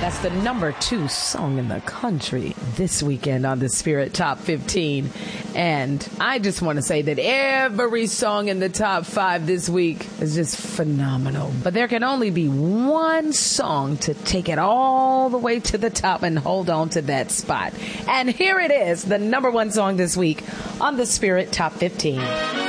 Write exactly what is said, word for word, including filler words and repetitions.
That's the number two song in the country this weekend on the Spirit Top fifteen. And I just want to say that every song in the top five this week is just phenomenal. But there can only be one song to take it all the way to the top and hold on to that spot. And here it is, the number one song this week on the Spirit Top fifteen.